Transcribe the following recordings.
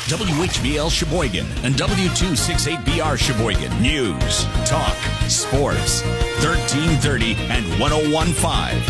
WHBL Sheboygan and W268BR Sheboygan. News, talk, sports. 1330 and 101.5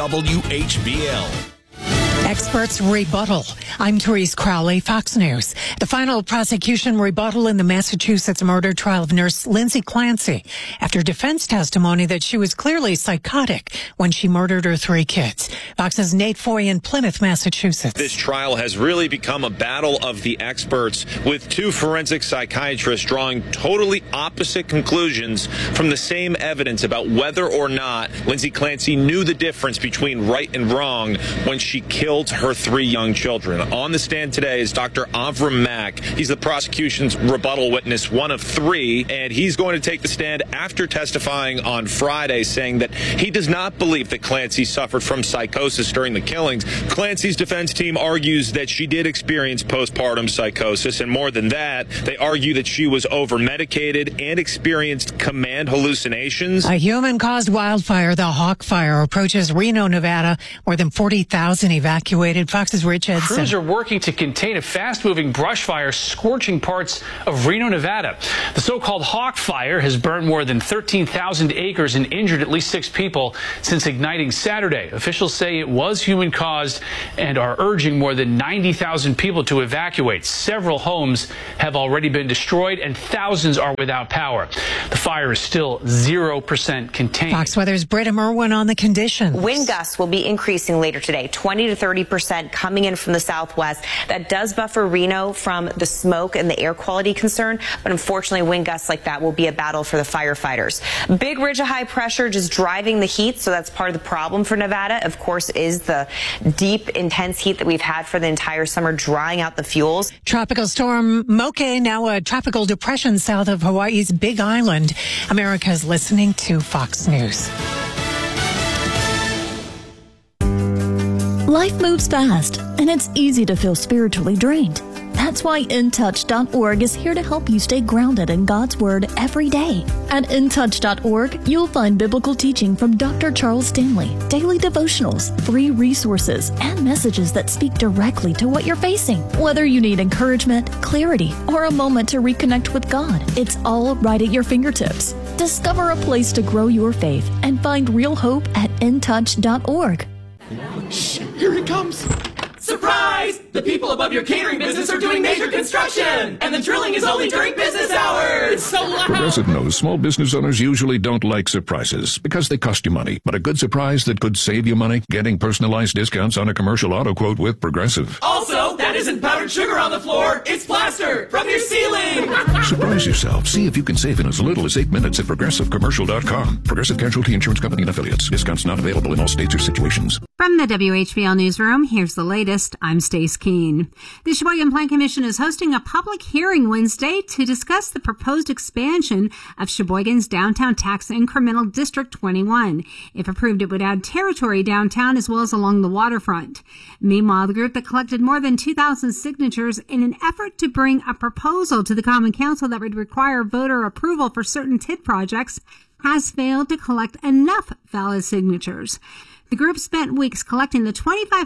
WHBL. Experts rebuttal. I'm Therese Crowley, Fox News. The final prosecution rebuttal in the Massachusetts murder trial of nurse Lindsay Clancy after defense testimony that she was clearly psychotic when she murdered her 3 kids. Fox's Nate Foy in Plymouth, Massachusetts. This trial has really become a battle of the experts, with 2 forensic psychiatrists drawing totally opposite conclusions from the same evidence about whether or not Lindsay Clancy knew the difference between right and wrong when she killed her 3 young children. On the stand today is Dr. Avram Mack. He's the prosecution's rebuttal witness, one of 3, and he's going to take the stand after testifying on Friday, saying that he does not believe that Clancy suffered from psychosis during the killings. Clancy's defense team argues that she did experience postpartum psychosis, and more than that, they argue that she was over-medicated and experienced command hallucinations. A human-caused wildfire, the Hawk Fire, approaches Reno, Nevada. More than 40,000 evacuated. Fox's Rich Edson. Crews are working to contain a fast-moving brush fire scorching parts of Reno, Nevada. The so-called Hawk Fire has burned more than 13,000 acres and injured at least 6 people since igniting Saturday. Officials say it was human-caused and are urging more than 90,000 people to evacuate. Several homes have already been destroyed and thousands are without power. The fire is still 0% contained. Fox Weather's Britta Merwin on the conditions. Wind gusts will be increasing later today, 20 to 30% coming in from the southwest. That does buffer Reno from the smoke and the air quality concern, but unfortunately wind gusts like that will be a battle for the firefighters. Big ridge of high pressure just driving the heat, so that's part of the problem for Nevada, of course, is the deep, intense heat that we've had for the entire summer, drying out the fuels. Tropical storm Moke, now a tropical depression south of Hawaii's Big Island. America's listening to Fox News. Life moves fast, and it's easy to feel spiritually drained. That's why InTouch.org is here to help you stay grounded in God's Word every day. At InTouch.org, you'll find biblical teaching from Dr. Charles Stanley, daily devotionals, free resources, and messages that speak directly to what you're facing. Whether you need encouragement, clarity, or a moment to reconnect with God, it's all right at your fingertips. Discover a place to grow your faith and find real hope at InTouch.org. Shh, here it comes. Surprise! The people above your catering business are doing major construction, and the drilling is only during business hours. It's so loud. Progressive knows small business owners usually don't like surprises because they cost you money. But a good surprise that could save you money? Getting personalized discounts on a commercial auto quote with Progressive. Also, that isn't powdered sugar on the floor. It's plaster from your ceiling. Surprise yourself. See if you can save in as little as 8 minutes at ProgressiveCommercial.com. Progressive Casualty Insurance Company and Affiliates. Discounts not available in all states or situations. From the WHBL Newsroom, here's the latest. I'm Stace Keene. The Sheboygan Plan Commission is hosting a public hearing Wednesday to discuss the proposed expansion of Sheboygan's downtown tax incremental District 21. If approved, it would add territory downtown as well as along the waterfront. Meanwhile, the group that collected more than 2,000 signatures in an effort to bring a proposal to the Common Council that would require voter approval for certain TID projects has failed to collect enough valid signatures. The group spent weeks collecting the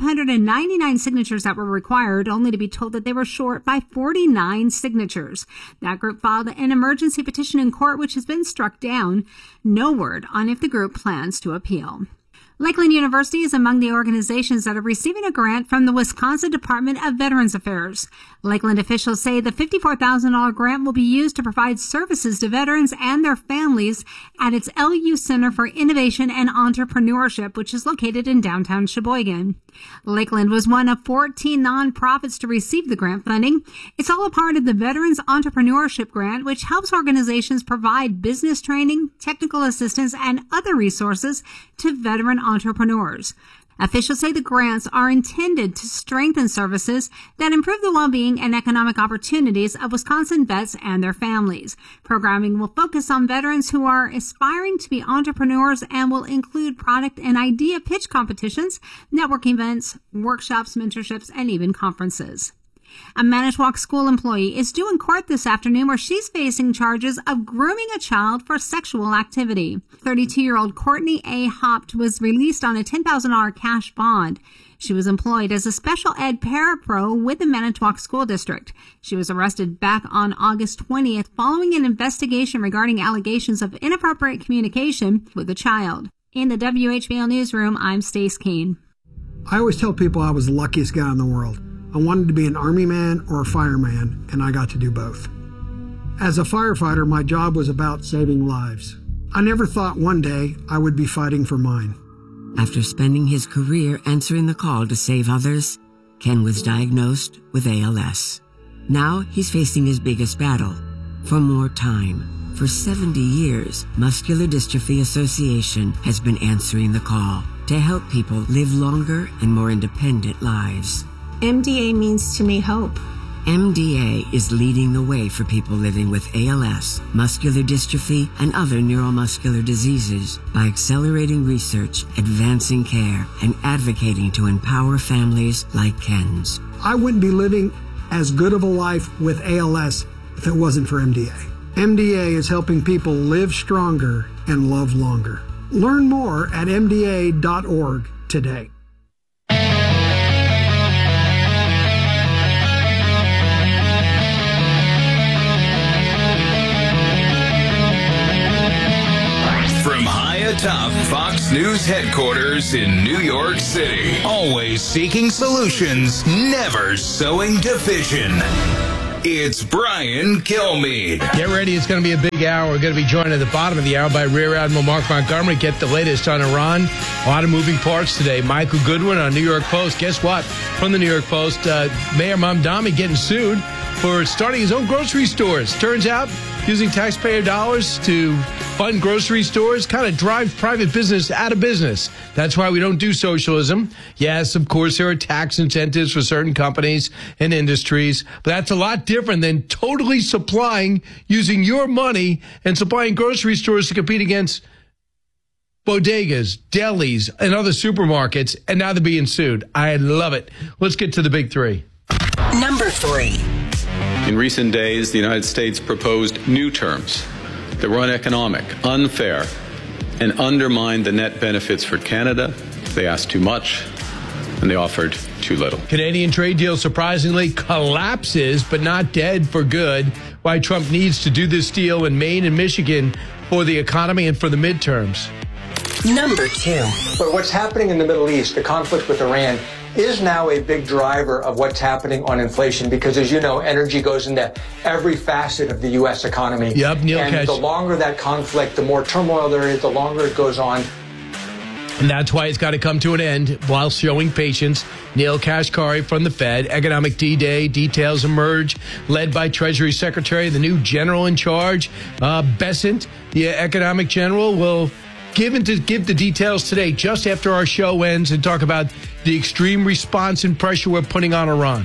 2,599 signatures that were required, only to be told that they were short by 49 signatures. That group filed an emergency petition in court, which has been struck down. No word on if the group plans to appeal. Lakeland University is among the organizations that are receiving a grant from the Wisconsin Department of Veterans Affairs. Lakeland officials say the $54,000 grant will be used to provide services to veterans and their families at its LU Center for Innovation and Entrepreneurship, which is located in downtown Sheboygan. Lakeland was one of 14 nonprofits to receive the grant funding. It's all a part of the Veterans Entrepreneurship Grant, which helps organizations provide business training, technical assistance, and other resources to veteran entrepreneurs. Officials say the grants are intended to strengthen services that improve the well-being and economic opportunities of Wisconsin vets and their families. Programming will focus on veterans who are aspiring to be entrepreneurs and will include product and idea pitch competitions, networking events, workshops, mentorships, and even conferences. A Manitowoc school employee is due in court this afternoon where she's facing charges of grooming a child for sexual activity. 32-year-old Courtney A. Hopt was released on a $10,000 cash bond. She was employed as a special ed parapro with the Manitowoc School District. She was arrested back on August 20th following an investigation regarding allegations of inappropriate communication with the child. In the WHBL Newsroom, I'm Stace Keene. I always tell people I was the luckiest guy in the world. I wanted to be an Army man or a fireman, and I got to do both. As a firefighter, my job was about saving lives. I never thought one day I would be fighting for mine. After spending his career answering the call to save others, Ken was diagnosed with ALS. Now he's facing his biggest battle, for more time. For 70 years, Muscular Dystrophy Association has been answering the call to help people live longer and more independent lives. MDA means to me hope. MDA is leading the way for people living with ALS, muscular dystrophy, and other neuromuscular diseases by accelerating research, advancing care, and advocating to empower families like Ken's. I wouldn't be living as good of a life with ALS if it wasn't for MDA. MDA is helping people live stronger and love longer. Learn more at mda.org today. From high atop Fox News headquarters in New York City, always seeking solutions, never sowing division. It's Brian Kilmeade. Get ready, it's going to be a big hour. We're going to be joined at the bottom of the hour by Rear Admiral Mark Montgomery. Get the latest on Iran. A lot of moving parts today. Michael Goodwin on New York Post. Guess what? From the New York Post, Mayor Mamdani getting sued for starting his own grocery stores. Turns out, using taxpayer dollars to fund grocery stores kind of drives private business out of business. That's why we don't do socialism. Yes, of course, there are tax incentives for certain companies and industries, but that's a lot different than totally supplying, using your money and supplying grocery stores to compete against bodegas, delis, and other supermarkets, and now they're being sued. I love it. Let's get to the big three. Number 3. In recent days, the United States proposed new terms that were uneconomic, unfair, and undermined the net benefits for Canada. They asked too much, and they offered too little. Canadian trade deal surprisingly collapses, but not dead for good. Why Trump needs to do this deal in Maine and Michigan for the economy and for the midterms. Number 2. But what's happening in the Middle East, the conflict with Iran, is now a big driver of what's happening on inflation because, as you know, energy goes into every facet of the U.S. economy. Yep, Neil And the longer that conflict, the more turmoil there is, the longer it goes on. And that's why it's got to come to an end while showing patience. Neil Kashkari from the Fed, Economic D-Day, details emerge, led by Treasury Secretary, the new general in charge, Bessent, the economic general, will give the details today just after our show ends and talk about the extreme response and pressure we're putting on Iran.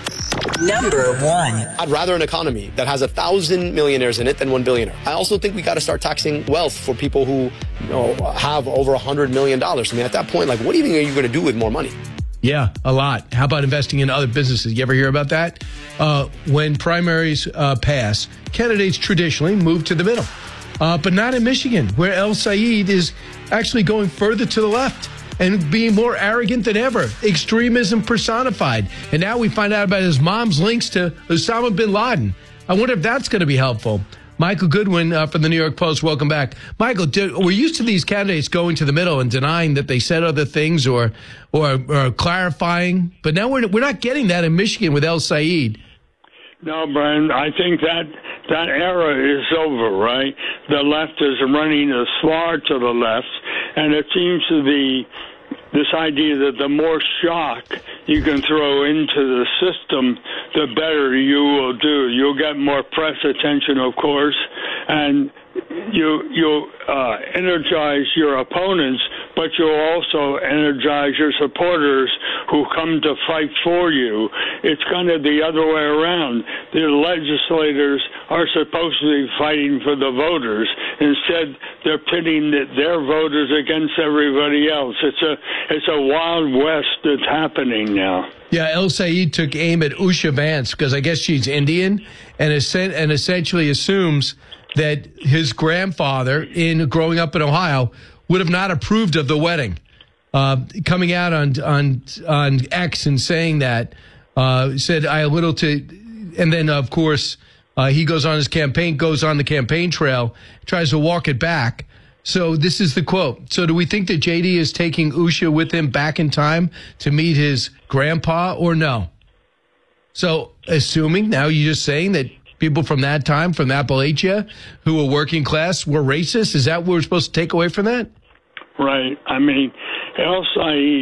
Number 1. I'd rather an economy that has 1,000 millionaires in it than 1 billionaire. I also think we got to start taxing wealth for people who have over $100 million. I mean, at that point, like, what do you think are you going to do with more money? Yeah, a lot. How about investing in other businesses? You ever hear about that? When primaries pass, candidates traditionally move to the middle. But not in Michigan, where El Sayed is actually going further to the left and being more arrogant than ever. Extremism personified. And now we find out about his mom's links to Osama bin Laden. I wonder if that's going to be helpful. Michael Goodwin from the New York Post, welcome back. Michael, we're used to these candidates going to the middle and denying that they said other things or clarifying. But now we're not getting that in Michigan with El Sayed. No, Brian, I think that era is over, right? The left is running as far to the left, and it seems to be this idea that the more shock you can throw into the system, the better you will do. You'll get more press attention, of course, and you energize your opponents, but you also energize your supporters who come to fight for you. It's kind of the other way around. The legislators are supposed to be fighting for the voters. Instead, they're pitting their voters against everybody else. It's a Wild West that's happening now. Yeah, El Sayed took aim at Usha Vance because I guess she's Indian and essentially assumes that his grandfather, in growing up in Ohio, would have not approved of the wedding. Coming out on X and saying that, said I a little to, and then of course he goes on the campaign trail, tries to walk it back. So this is the quote. So do we think that JD is taking Usha with him back in time to meet his grandpa or no? So assuming now you're just saying that people from that time, from Appalachia, who were working class, were racist? Is that what we're supposed to take away from that? Right. I mean, El Sayed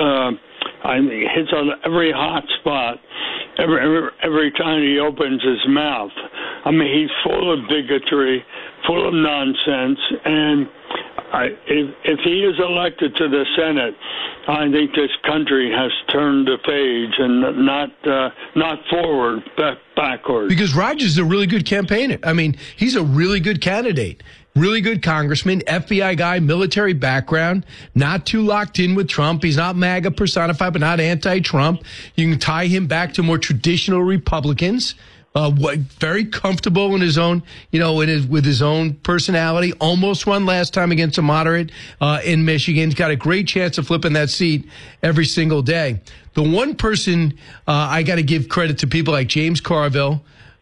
hits on every hot spot every time he opens his mouth. I mean, he's full of bigotry, full of nonsense, and if he is elected to the Senate, I think this country has turned the page and not forward, but backward. Because Rogers is a really good campaigner. I mean, he's a really good candidate, really good congressman, FBI guy, military background, not too locked in with Trump. He's not MAGA personified, but not anti-Trump. You can tie him back to more traditional Republicans. Very comfortable in his own, with his own personality. Almost won last time against a moderate in Michigan. He's got a great chance of flipping that seat every single day. The one person I got to give credit to people like James Carville,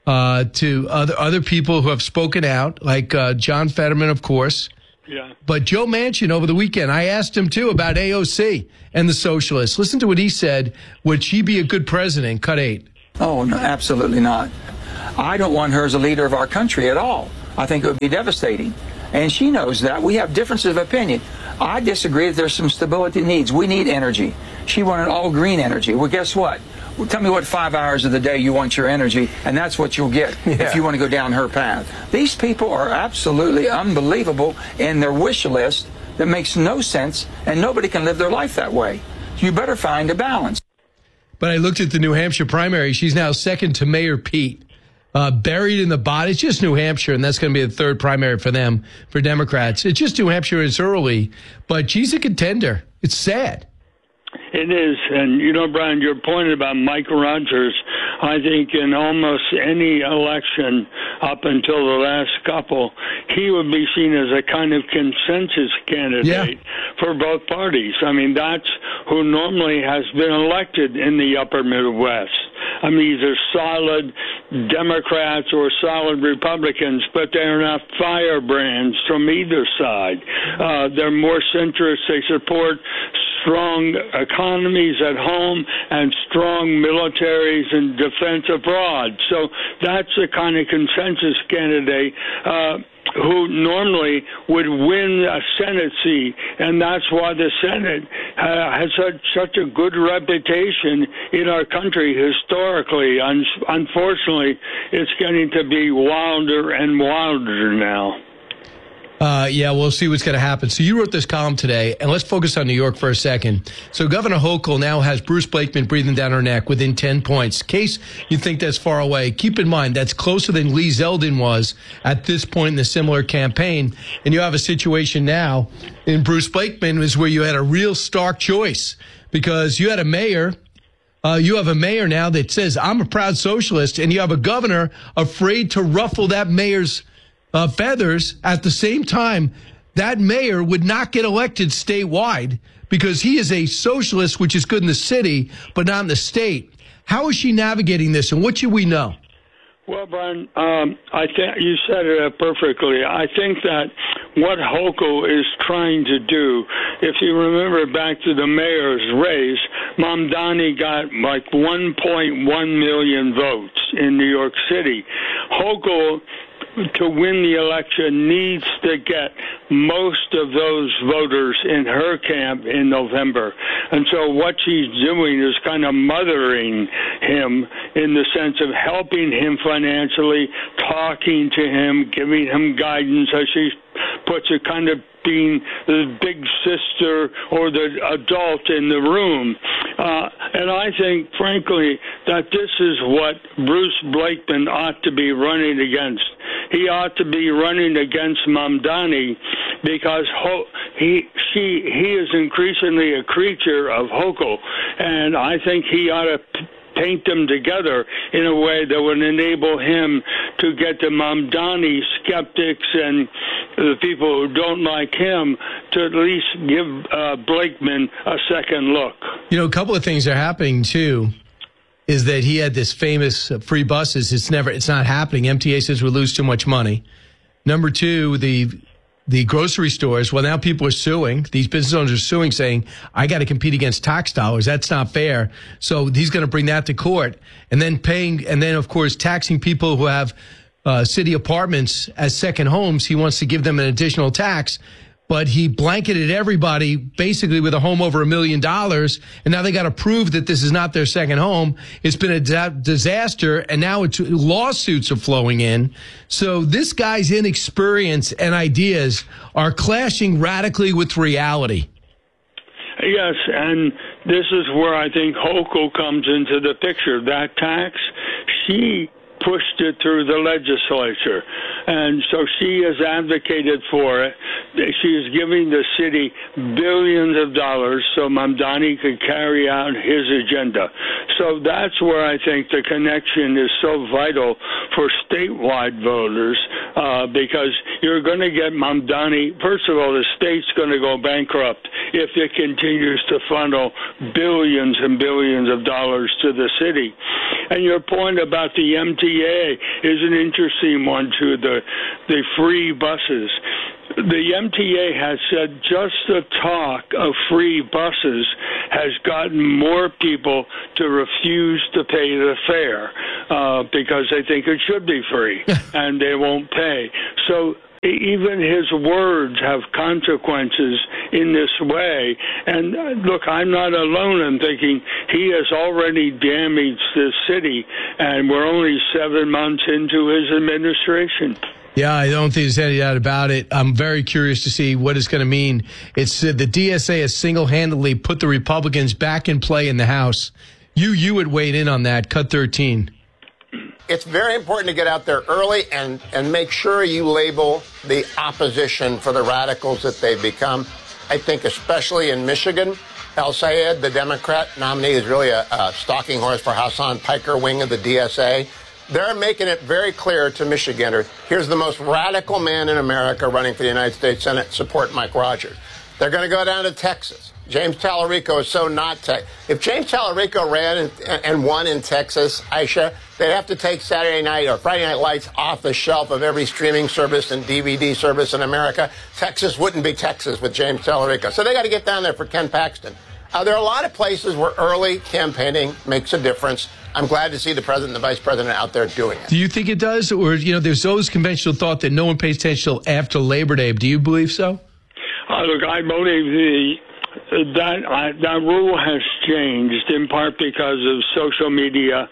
to other people who have spoken out, like John Fetterman, of course. Yeah. But Joe Manchin over the weekend, I asked him too about AOC and the socialists. Listen to what he said. Would she be a good president? Cut 8. Oh, no, absolutely not. I don't want her as a leader of our country at all. I think it would be devastating. And she knows that. We have differences of opinion. I disagree that there's some stability needs. We need energy. She wanted all green energy. Well, guess what? Well, tell me what 5 hours of the day you want your energy, and that's what you'll get if you want to go down her path. These people are absolutely unbelievable in their wish list that makes no sense, and nobody can live their life that way. You better find a balance. But I looked at the New Hampshire primary. She's now second to Mayor Pete. Buried in the body. It's just New Hampshire, and that's going to be the third primary for them, for Democrats. It's just New Hampshire. It's early, but she's a contender. It's sad. It is. And, Brian, your point about Mike Rogers, I think in almost any election up until the last couple, he would be seen as a kind of consensus candidate for both parties. I mean, that's who normally has been elected in the upper Midwest. I mean, these are solid Democrats or solid Republicans, but they're not firebrands from either side. They're more centrist. They support strong economies at home and strong militaries and defense abroad. So that's the kind of consensus candidate who normally would win a Senate seat, and that's why the Senate has had such a good reputation in our country historically. Unfortunately, it's getting to be wilder and wilder now. Yeah, we'll see what's going to happen. So you wrote this column today, and let's focus on New York for a second. So Governor Hochul now has Bruce Blakeman breathing down her neck within 10 points. In case you think that's far away, keep in mind that's closer than Lee Zeldin was at this point in the similar campaign. And you have a situation now in Bruce Blakeman is where you had a real stark choice because you had a mayor. You have a mayor now that says, I'm a proud socialist, and you have a governor afraid to ruffle that mayor's feathers. At the same time, that mayor would not get elected statewide because he is a socialist, which is good in the city, but not in the state. How is she navigating this, and what should we know? Well, Brian, I think you said it perfectly. I think that what Hochul is trying to do, if you remember back to the mayor's race, Mamdani got like 1.1 million votes in New York City. Hochul to win the election, needs to get most of those voters in her camp in November. And so what she's doing is kind of mothering him in the sense of helping him financially, talking to him, giving him guidance, as she puts it, kind of being the big sister or the adult in the room. And I think, frankly, that this is what Bruce Blakeman ought to be running against. He ought to be running against Mamdani because he is increasingly a creature of Hochul, and I think he ought to paint them together in a way that would enable him to get the Mamdani skeptics and the people who don't like him to at least give Blakeman a second look. You know, a couple of things are happening, too, is that he had this famous free buses. It's not happening. MTA says we lose too much money. Number two, the grocery stores, well, now people are suing. These business owners are suing, saying, I got to compete against tax dollars. That's not fair. So he's going to bring that to court. And then, of course, taxing people who have city apartments as second homes. He wants to give them an additional tax. But he blanketed everybody basically with a home over $1 million. And now they got to prove that this is not their second home. It's been a disaster. And now lawsuits are flowing in. So this guy's inexperience and ideas are clashing radically with reality. Yes, and this is where I think Hochul comes into the picture. That tax, she pushed it through the legislature. And so she has advocated for it. She is giving the city billions of dollars so Mamdani could carry out his agenda. So that's where I think the connection is so vital for statewide voters, because you're going to get Mamdani. First of all, the state's going to go bankrupt if it continues to funnel billions and billions of dollars to the city. And your point about the MTA is an interesting one, too, the free buses. The MTA has said just the talk of free buses has gotten more people to refuse to pay the fare because they think it should be free and they won't pay. So even his words have consequences in this way. And look, I'm not alone in thinking he has already damaged this city, and we're only 7 months into his administration. Yeah, I don't think there's any doubt about it. I'm very curious to see what it's going to mean. It's the DSA has single-handedly put the Republicans back in play in the House. You would weigh in on that. Cut 13. It's very important to get out there early and make sure you label the opposition for the radicals that they've become. I think especially in Michigan, El-Sayed, the Democrat nominee, is really a stalking horse for Hassan Piker wing of the DSA. They're making it very clear to Michiganders, here's the most radical man in America running for the United States Senate, support Mike Rogers. They're going to go down to Texas. James Tallarico is so not Texas. If James Tallarico ran and won in Texas, Aisha, they'd have to take Saturday night or Friday Night Lights off the shelf of every streaming service and DVD service in America. Texas wouldn't be Texas with James Tallarico. So they got to get down there for Ken Paxton. There are a lot of places where early campaigning makes a difference. I'm glad to see the president and the vice president out there doing it. Do you think it does? Or, there's always conventional thought that no one pays attention till after Labor Day. Do you believe so? Look, I believe that rule has changed in part because of social media,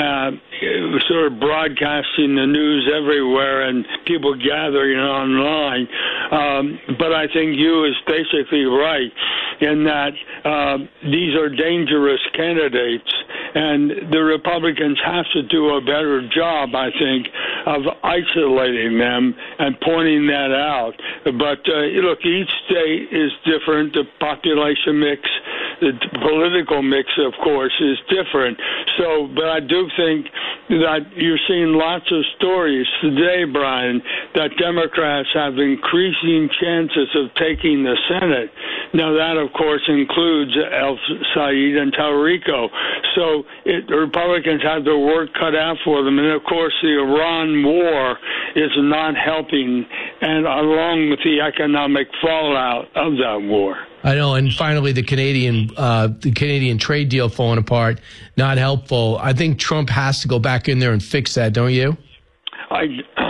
sort of broadcasting the news everywhere and people gathering online. But I think you is basically right in that these are dangerous candidates, and the Republicans have to do a better job, I think, of isolating them and pointing that out. But look, each state is different. The population mix, the political mix, of course, is different. So, but I do think that you're seeing lots of stories today, Brian, that Democrats have increasing chances of taking the Senate. Now, that, of course, includes El-Sayed and Tallarico. So the Republicans have their work cut out for them. And, of course, the Iran war is not helping, and along with the economic fallout of that war. I know, and finally the Canadian trade deal falling apart, not helpful. I think Trump has to go back in there and fix that, don't you? I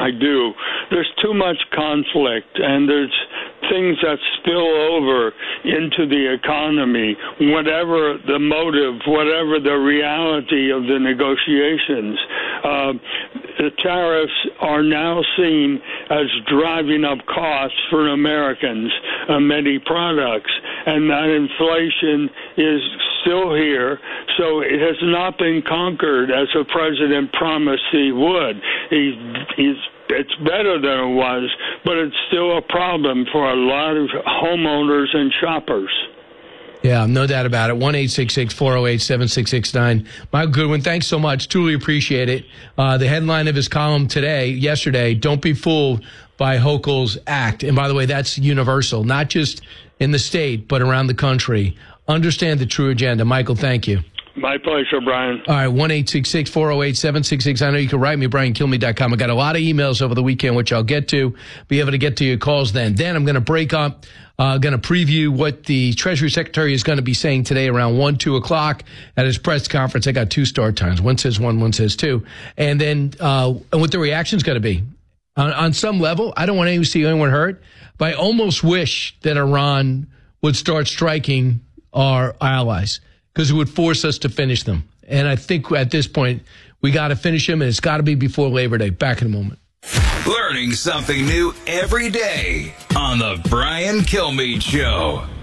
I do. There's too much conflict, and there's things that spill over into the economy, whatever the motive, whatever the reality of the negotiations. The tariffs are now seen as driving up costs for Americans on many products, and that inflation is still here, so it has not been conquered as the president promised he would. It's better than it was, but it's still a problem for a lot of homeowners and shoppers. Yeah, no doubt about it. 1-866-408-7669. Michael Goodwin, thanks so much. Truly appreciate it. The headline of his column yesterday, don't be fooled by Hochul's act. And by the way, that's universal, not just in the state, but around the country. Understand the true agenda. Michael, thank you. My pleasure, Brian. All right, 1-866-408-7669. I know you can write me, BrianKilmeade.com. I got a lot of emails over the weekend, which I'll get to. Be able to get to your calls then. Then I'm going to break up, going to preview what the Treasury Secretary is going to be saying today around 1, 2 o'clock at his press conference. I got two start times. One says 1, one says 2. And then and what the reaction is going to be. On some level, I don't want to see anyone hurt, but I almost wish that Iran would start striking our allies, because it would force us to finish them. And I think at this point, we got to finish them, and it's got to be before Labor Day. Back in a moment. Learning something new every day on The Brian Kilmeade Show.